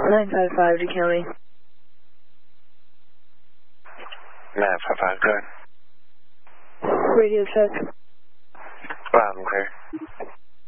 955 to County. 955, go ahead. Radio check. Loud and clear.